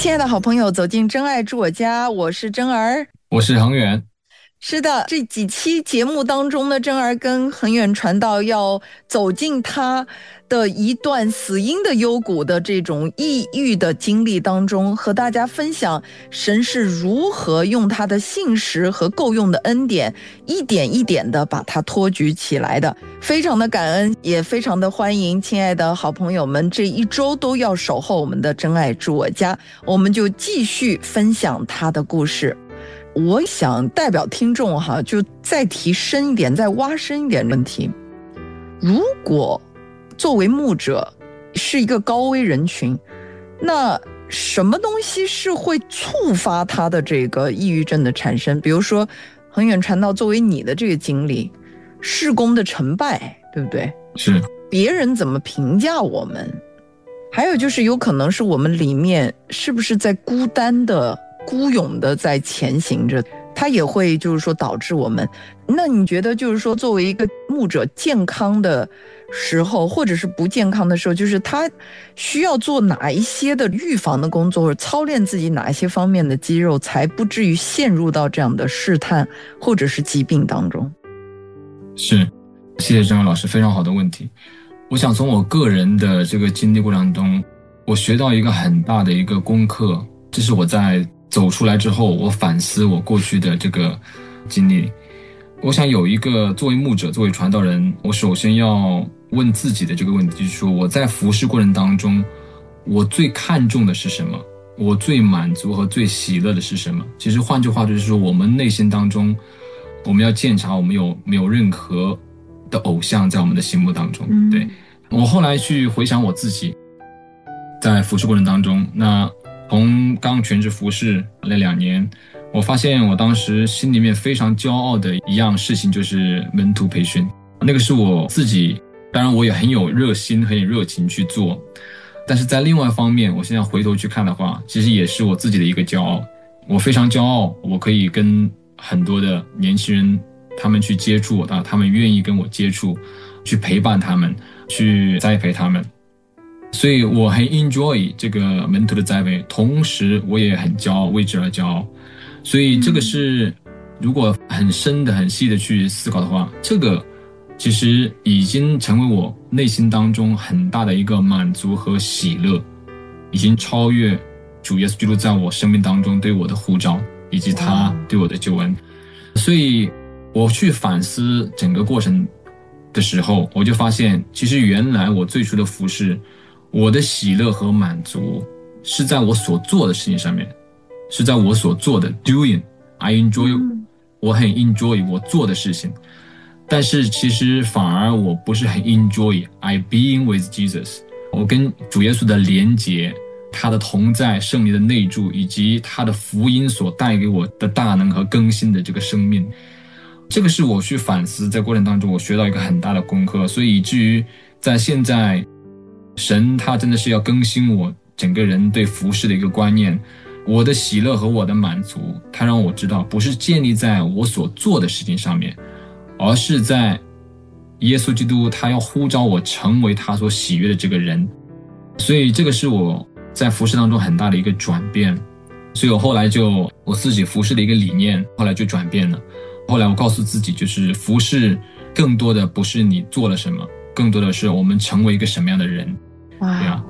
亲爱的好朋友，走进真爱住我家，我是真儿， 我是恒源。 是的，这几期节目当中呢，真儿跟恒远传道要走进他的一段死因的幽谷的这种抑郁的经历当中，和大家分享神是如何用他的信实和够用的恩典，一点一点的把他托举起来的。非常的感恩，也非常的欢迎亲爱的好朋友们，这一周都要守候我们的真爱住我家，我们就继续分享他的故事。我想代表听众哈，就再提深一点，再挖深一点问题。如果作为牧者是一个高危人群，那什么东西是会触发他的这个抑郁症的产生？比如说恒远传道作为你的这个经历，事工的成败，对不对？ 是别人怎么评价我们？还有就是有可能是我们里面是不是在孤单的孤勇的在前行着，它也会就是说导致我们。那你觉得就是说作为一个牧者健康的时候，或者是不健康的时候，就是他需要做哪一些的预防的工作，或者操练自己哪一些方面的肌肉，才不至于陷入到这样的试探或者是疾病当中？ 是，谢谢张老师，非常好的问题。我想从我个人的这个经历过程中，我学到一个很大的一个功课，这是我在走出来之后，我反思我过去的这个经历。我想有一个作为牧者，作为传道人，我首先要问自己的这个问题，就是说我在服事过程当中，我最看重的是什么？我最满足和最喜乐的是什么？其实换句话就是说，我们内心当中，我们要检查我们有没有任何的偶像在我们的心目当中。对，我后来去回想我自己在服事过程当中，那从刚全职服事那2年，我发现我当时心里面非常骄傲的一样事情就是门徒培训。那个是我自己，当然我也很有热心很有热情去做，但是在另外一方面，我现在回头去看的话，其实也是我自己的一个骄傲。我非常骄傲，我可以跟很多的年轻人他们去接触，他们愿意跟我接触，去陪伴他们，去栽培他们。所以我很 enjoy 这个门徒的栽培，同时我也很骄傲，为之而骄傲。所以这个是如果很深的很细的去思考的话，这个其实已经成为我内心当中很大的一个满足和喜乐，已经超越主耶稣基督在我生命当中对我的呼召，以及他对我的救恩。所以我去反思整个过程的时候，我就发现其实原来我最初的服事，我的喜乐和满足是在我所做的事情上面，是在我所做的 doing I enjoy， 我很 enjoy 我做的事情。但是其实反而我不是很 enjoy I being with Jesus， 我跟主耶稣的连结，他的同在，圣灵的内住，以及他的福音所带给我的大能和更新的这个生命。这个是我去反思，在过程当中我学到一个很大的功课，所以以至于在现在神他真的是要更新我整个人对服事的一个观念。我的喜乐和我的满足，他让我知道不是建立在我所做的事情上面，而是在耶稣基督他要呼召我成为他所喜悦的这个人。所以这个是我在服事当中很大的一个转变。所以我后来我自己服事的一个理念后来就转变了。后来我告诉自己，就是服事更多的不是你做了什么，更多的是我们成为一个什么样的人。对啊。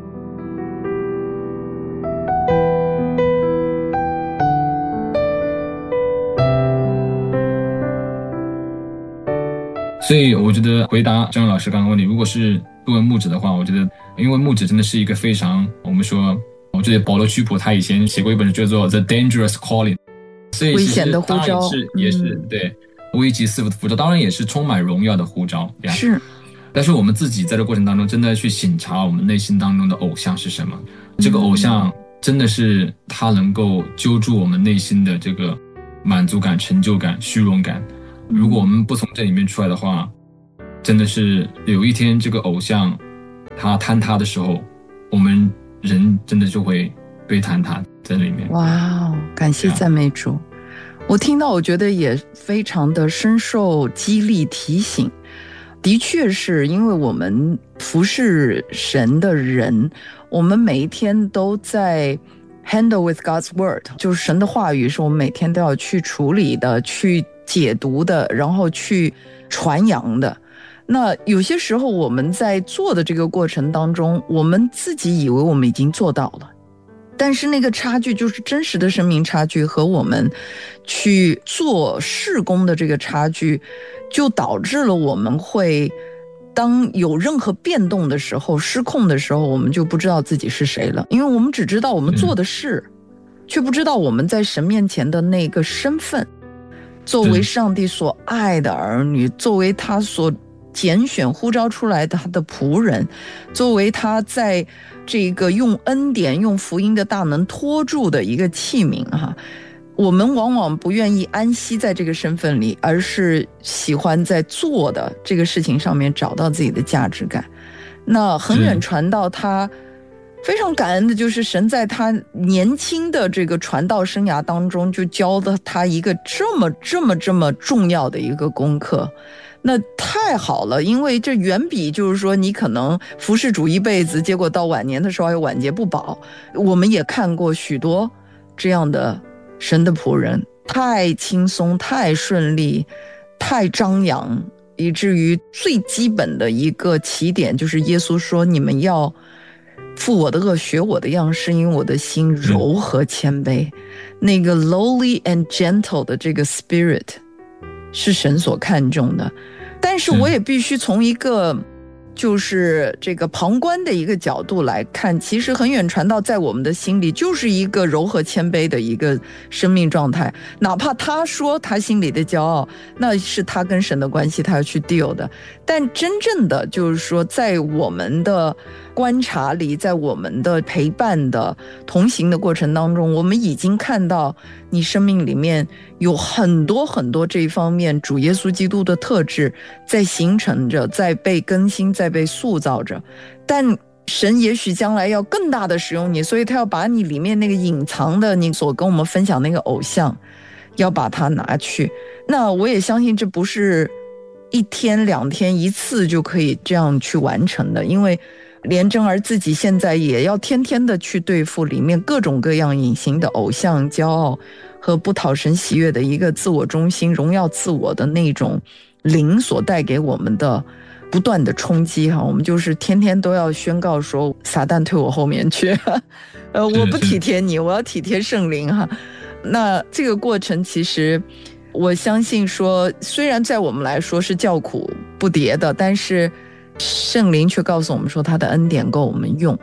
所以我觉得回答张老师刚刚问题，如果是作为牧者的话，我觉得因为牧者真的是一个非常，我觉得保罗曲普他以前写过一本书叫做 The Dangerous Calling， 所以危险的呼召也是对危机四伏的呼召，当然也是充满荣耀的呼召。 是， 但是我们自己在这过程当中真的去省察我们内心当中的偶像是什么，这个偶像真的是他能够揪住我们内心的这个满足感、成就感、虚荣感。如果我们不从这里面出来的话，真的是有一天这个偶像他坍塌的时候，我们人真的就会被坍塌在里面。 哇，感谢赞美主。我听到我觉得也非常的深受激励提醒。的确是因为我们服侍神的人，我们每一天都在 handle with God's word， 就是神的话语是我们每天都要去处理的，去解读的，然后去传扬的。那有些时候我们在做的这个过程当中，我们自己以为我们已经做到了，但是那个差距就是真实的生命差距和我们去做事工的这个差距，就导致了我们会当有任何变动的时候，失控的时候，我们就不知道自己是谁了，因为我们只知道我们做的事，却不知道我们在神面前的那个身份，作为上帝所爱的儿女，作为他所拣选呼召出来的他的仆人，作为他在这个用恩典用福音的大能托住的一个器皿哈。我们往往不愿意安息在这个身份里，而是喜欢在做的这个事情上面找到自己的价值感。那恒远传道他非常感恩的就是神在他年轻的这个传道生涯当中就教了他一个这么重要的一个功课。那太好了，因为这远比就是说你可能服侍主一辈子，结果到晚年的时候还晚节不保。我们也看过许多这样的神的仆人，太轻松太顺利太张扬，以至于最基本的一个起点就是耶稣说你们要负我的恶学我的样式，因为我的心柔和谦卑。那个 lowly and gentle 的这个 spirit 是神所看重的。但是我也必须从一个就是这个旁观的一个角度来看，其实恒远传道在我们的心里就是一个柔和谦卑的一个生命状态。哪怕他说他心里的骄傲，那是他跟神的关系他要去 deal 的，但真正的就是说在我们的观察里，在我们的陪伴的同行的过程当中，我们已经看到你生命里面有很多这一方面主耶稣基督的特质在形成着，在被更新，在被塑造着。但神也许将来要更大的使用你，所以他要把你里面那个隐藏的你所跟我们分享那个偶像要把它拿去。那我也相信这不是一天两天一次就可以这样去完成的，因为连真儿自己现在也要天天的去对付里面各种各样隐形的偶像、骄傲和不讨神喜悦的一个自我中心、荣耀自我的那种灵所带给我们的不断的冲击哈。我们就是天天都要宣告说撒旦退我后面去我不体贴你，我要体贴圣灵哈。那这个过程其实我相信说，虽然在我们来说是叫苦不迭的，但是圣灵却告诉我们说他的恩典够我们用。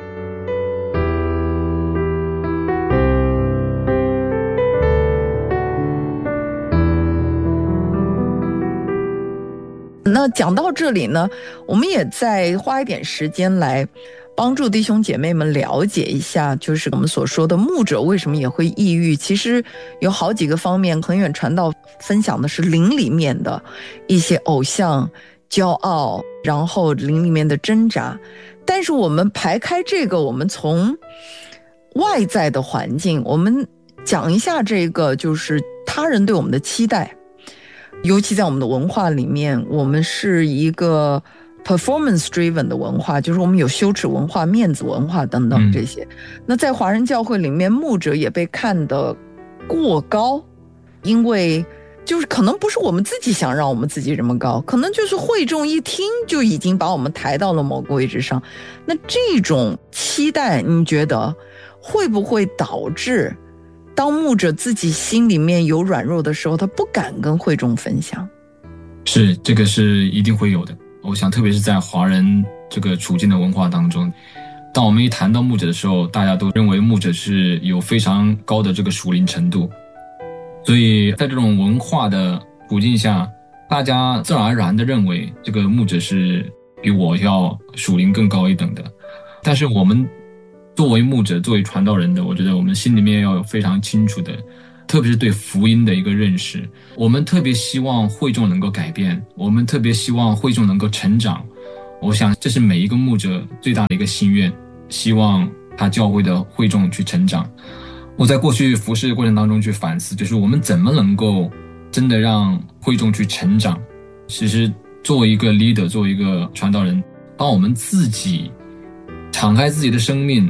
那讲到这里呢，我们也再花一点时间来帮助弟兄姐妹们了解一下，就是我们所说的牧者为什么也会抑郁。其实有好几个方面，恒远传道分享的是灵里面的一些偶像、骄傲，然后灵里面的挣扎。但是我们排开这个，我们从外在的环境，我们讲一下这个就是他人对我们的期待。尤其在我们的文化里面，我们是一个 performance driven 的文化，就是我们有羞耻文化、面子文化等等这些。那在华人教会里面，牧者也被看得过高，因为就是可能不是我们自己想让我们自己这么高，可能就是会众一听就已经把我们抬到了某个位置上。那这种期待，你觉得会不会导致当牧者自己心里面有软弱的时候，他不敢跟会众分享？ 是，这个是一定会有的。我想特别是在华人这个处境的文化当中，当我们一谈到牧者的时候，大家都认为牧者是有非常高的这个属灵程度，所以在这种文化的处境下，大家自然而然地认为这个牧者是比我要属灵更高一等的。但是我们作为牧者，作为传道人的，我觉得我们心里面要有非常清楚的，特别是对福音的一个认识。我们特别希望会众能够改变，我们特别希望会众能够成长。我想这是每一个牧者最大的一个心愿，希望他教会的会众去成长。我在过去服事的过程当中去反思，就是我们怎么能够真的让会众去成长。其实作为一个 leader， 作为一个传道人，当我们自己敞开自己的生命，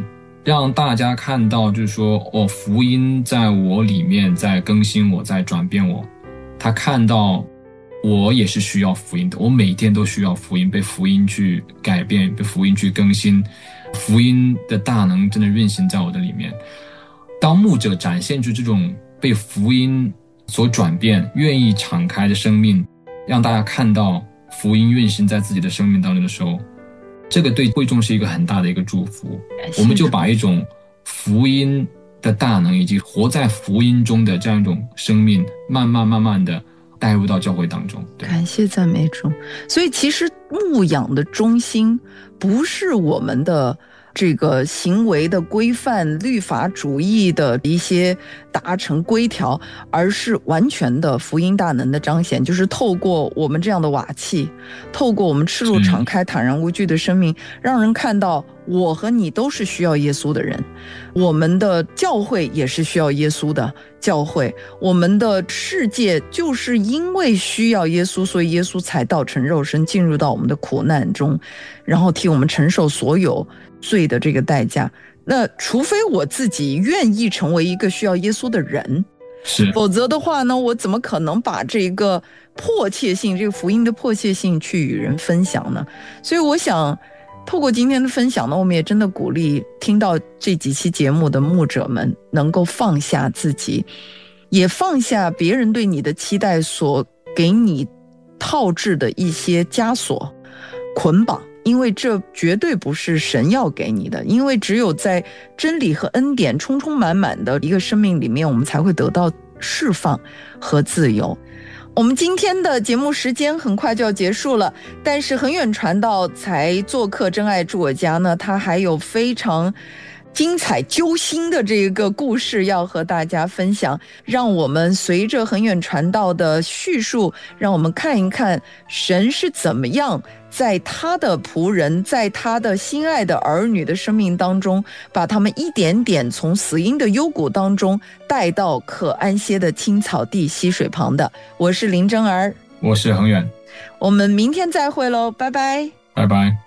让大家看到就是说福音在我里面在更新我，在转变我，他看到我也是需要福音的，我每天都需要福音，被福音去改变，被福音去更新，福音的大能真的运行在我的里面。当牧者展现出这种被福音所转变，愿意敞开的生命，让大家看到福音运行在自己的生命当中的时候，这个对会众是一个很大的一个祝福。我们就把一种福音的大能以及活在福音中的这样一种生命，慢慢的带入到教会当中。 感谢赞美主。所以其实牧养的中心不是我们的这个行为的规范、律法主义的一些达成规条，而是完全的福音大能的彰显，就是透过我们这样的瓦器，透过我们赤露敞开坦然无惧的生命，让人看到我和你都是需要耶稣的人，我们的教会也是需要耶稣的教会，我们的世界就是因为需要耶稣，所以耶稣才道成肉身，进入到我们的苦难中，然后替我们承受所有罪的这个代价。那除非我自己愿意成为一个需要耶稣的人，否则的话呢，我怎么可能把这个迫切性，这个福音的迫切性去与人分享呢？所以我想透过今天的分享呢，我们也真的鼓励听到这几期节目的牧者们能够放下自己，也放下别人对你的期待所给你套制的一些枷锁捆绑，因为这绝对不是神要给你的，因为只有在真理和恩典充充满满的一个生命里面，我们才会得到释放和自由。我们今天的节目时间很快就要结束了，但是恒远传道才做客真爱住我家呢，他还有非常精彩揪心的这个故事要和大家分享，让我们随着恒远传道的叙述，让我们看一看神是怎么样在他的仆人，在他的心爱的儿女的生命当中，把他们一点点从死荫的幽谷当中带到可安歇的青草地溪水旁的。我是林真儿， 我是恒远， 我们明天再会喽，拜拜， 拜拜。